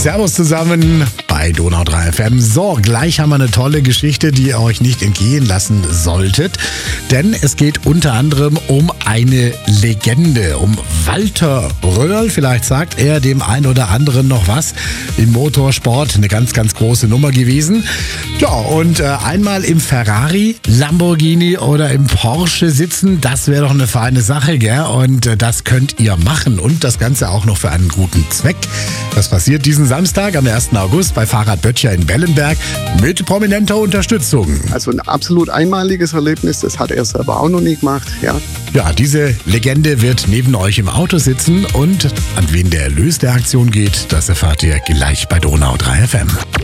Servus zusammen bei Donau 3 FM. So, gleich haben wir eine tolle Geschichte, die ihr euch nicht entgehen lassen solltet. Denn es geht unter anderem um eine Legende, um Walter Röhrl. Vielleicht sagt er dem einen oder anderen noch was. Im Motorsport eine ganz, ganz große Nummer gewesen. Ja, und einmal im Ferrari, Lamborghini oder im Porsche sitzen, das wäre doch eine feine Sache, gell? Und das könnt ihr machen. Und das Ganze auch noch für einen guten Zweck. Das passiert diesen Samstag am 1. August bei Fahrrad Böttcher in Bellenberg mit prominenter Unterstützung. Also ein absolut einmaliges Erlebnis, das hat er selber auch noch nie gemacht. Ja, diese Legende wird neben euch im Auto sitzen und an wen der Erlös der Aktion geht, das erfahrt ihr gleich bei Donau 3 FM.